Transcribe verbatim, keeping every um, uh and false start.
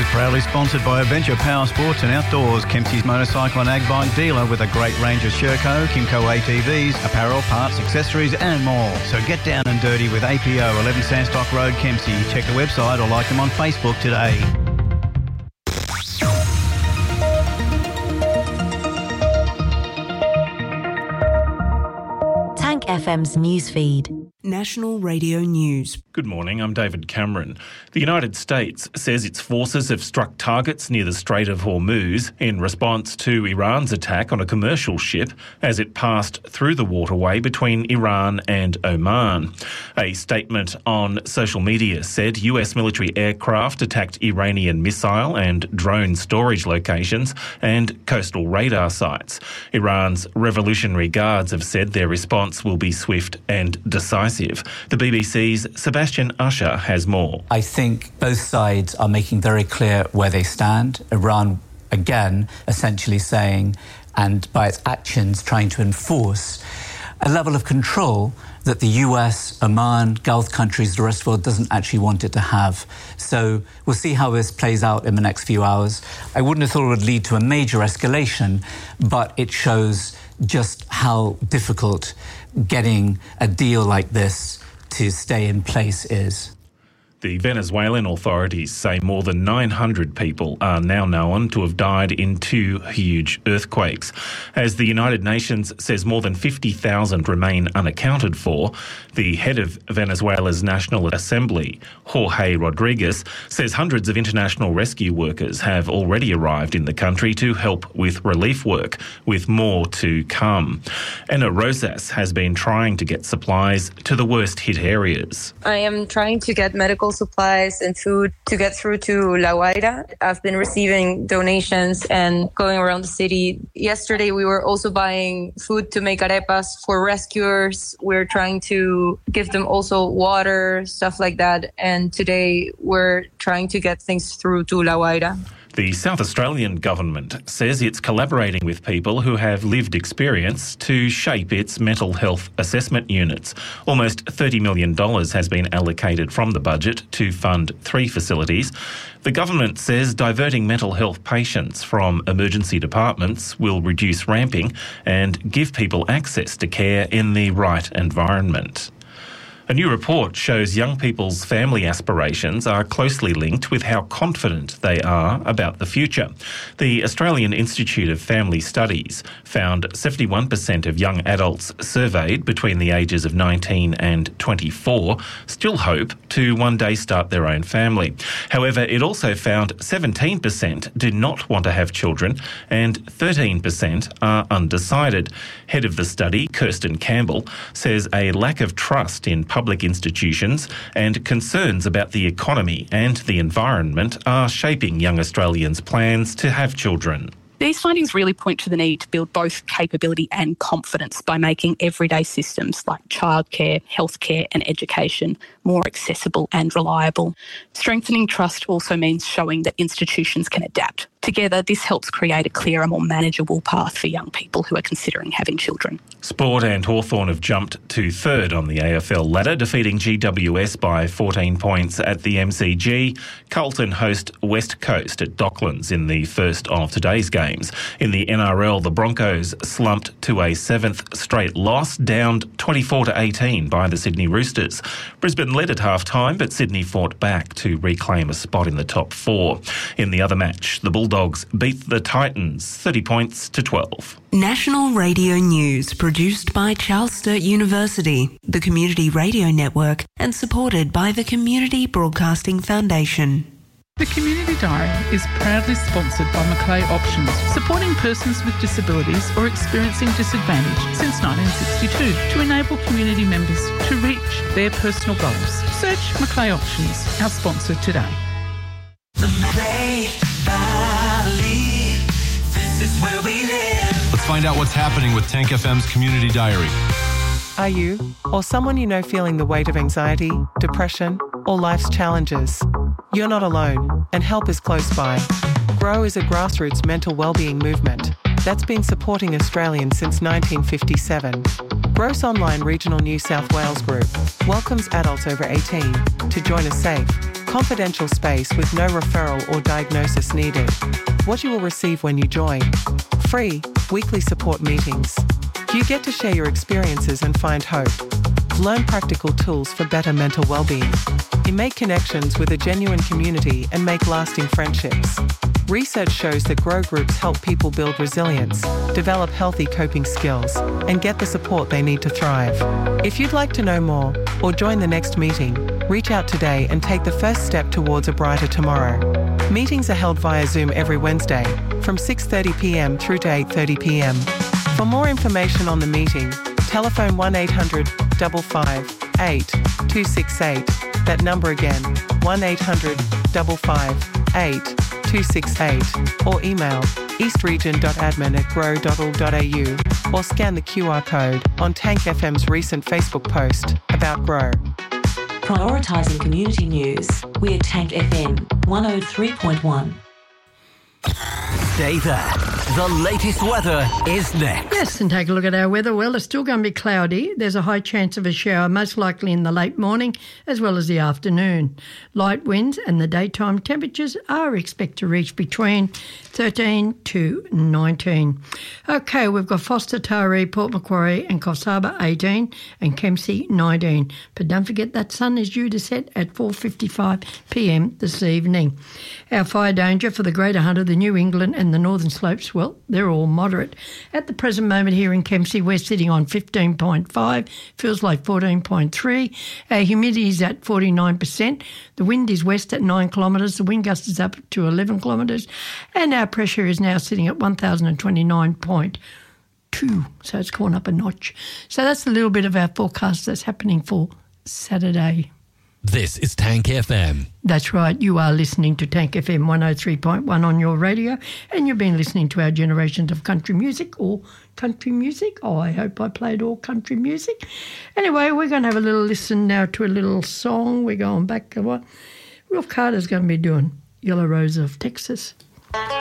is proudly sponsored by Adventure Power Sports and Outdoors, Kempsey's motorcycle and ag bike dealer with a great range of Sherco, Kimco A T Vs, apparel, parts, accessories and more. So get down and dirty with A P O, eleven Sandstock Road, Kempsey. Check the website or like them on Facebook today. Tank F M's newsfeed. National Radio News. Good morning, I'm David Cameron. The United States says its forces have struck targets near the Strait of Hormuz in response to Iran's attack on a commercial ship as it passed through the waterway between Iran and Oman. A statement on social media said U S military aircraft attacked Iranian missile and drone storage locations and coastal radar sites. Iran's Revolutionary Guards have said their response will be swift and decisive. The B B C's Sebastian Usher has more. I think both sides are making very clear where they stand. Iran, again, essentially saying, and by its actions trying to enforce, a level of control that the U S, Oman, Gulf countries, the rest of the world doesn't actually want it to have. So we'll see how this plays out in the next few hours. I wouldn't have thought it would lead to a major escalation, but it shows just how difficult getting a deal like this to stay in place is. The Venezuelan authorities say more than nine hundred people are now known to have died in two huge earthquakes. As the United Nations says more than fifty thousand remain unaccounted for, the head of Venezuela's National Assembly, Jorge Rodriguez, says hundreds of international rescue workers have already arrived in the country to help with relief work, with more to come. Anna Rosas has been trying to get supplies to the worst hit areas. I am trying to get medical supplies and food to get through to La Guaira. I've been receiving donations and going around the city. Yesterday, we were also buying food to make arepas for rescuers. We're trying to give them also water, stuff like that. And today, we're trying to get things through to La Guaira. The South Australian government says it's collaborating with people who have lived experience to shape its mental health assessment units. Almost thirty million dollars has been allocated from the budget to fund three facilities. The government says diverting mental health patients from emergency departments will reduce ramping and give people access to care in the right environment. A new report shows young people's family aspirations are closely linked with how confident they are about the future. The Australian Institute of Family Studies found seventy-one percent of young adults surveyed between the ages of nineteen and twenty-four still hope to one day start their own family. However, it also found seventeen percent do not want to have children and thirteen percent are undecided. Head of the study, Kirsten Campbell, says a lack of trust in public institutions and concerns about the economy and the environment are shaping young Australians' plans to have children. These findings really point to the need to build both capability and confidence by making everyday systems like childcare, healthcare and education more accessible and reliable. Strengthening trust also means showing that institutions can adapt. Together, this helps create a clearer, more manageable path for young people who are considering having children. Sport and Hawthorn have jumped to third on the A F L ladder, defeating G W S by fourteen points at the M C G. Carlton host West Coast at Docklands in the first of today's games. In the N R L, the Broncos slumped to a seventh straight loss, downed twenty-four to eighteen by the Sydney Roosters. Brisbane led at half-time, but Sydney fought back to reclaim a spot in the top four. In the other match, the Bulldogs beat the Titans thirty points to twelve. National Radio News, produced by Charles Sturt University, the Community Radio Network, and supported by the Community Broadcasting Foundation. The Community Diary is proudly sponsored by Macleay Options, supporting persons with disabilities or experiencing disadvantage since nineteen sixty-two to enable community members to reach their personal goals. Search Macleay Options, our sponsor today. The Macleay Valley, this is where we live. Let's find out what's happening with Tank F M's Community Diary. Are you or someone you know feeling the weight of anxiety, depression, or life's challenges? You're not alone, and help is close by. GROW is a grassroots mental wellbeing movement that's been supporting Australians since nineteen fifty-seven. GROW's online regional New South Wales group welcomes adults over eighteen to join a safe, confidential space with no referral or diagnosis needed. What you will receive when you join: free weekly support meetings. You get to share your experiences and find hope. Learn practical tools for better mental well-being. You make connections with a genuine community and make lasting friendships. Research shows that grow groups help people build resilience, develop healthy coping skills, and get the support they need to thrive. If you'd like to know more or join the next meeting, reach out today and take the first step towards a brighter tomorrow. Meetings are held via Zoom every Wednesday from six thirty p m through to eight thirty p m. For more information on the meeting, telephone one eight hundred, five five eight, two six eight. That number again, one eight hundred, five five eight, two six eight, or email eastregion.admin at grow dot org dot a u or scan the Q R code on Tank F M's recent Facebook post about Grow. Prioritising community news. We're Tank F M one oh three point one. Stay there. The latest weather is next. Yes, and take a look at our weather. Well, it's still going to be cloudy. There's a high chance of a shower, most likely in the late morning as well as the afternoon. Light winds and the daytime temperatures are expected to reach between thirteen to nineteen. Okay, we've got Foster, Taree, Port Macquarie and Coffs Harbour eighteen and Kempsey nineteen. But don't forget that sun is due to set at four fifty-five p m this evening. Our fire danger for the Greater Hunter, the New England and the Northern Slopes, well, they're all moderate. At the present moment here in Kempsey, we're sitting on fifteen point five, feels like fourteen point three. Our humidity is at forty-nine percent. The wind is west at nine kilometres. The wind gust is up to eleven kilometres. And our pressure is now sitting at one thousand twenty-nine point two. So it's gone up a notch. So that's a little bit of our forecast that's happening for Saturday. This is Tank F M. That's right. You are listening to Tank F M one oh three point one on your radio, and you've been listening to our generations of country music or country music. Oh, I hope I played all country music. Anyway, we're going to have a little listen now to a little song. We're going back to what Rolf Carter's going to be doing, Yellow Rose of Texas.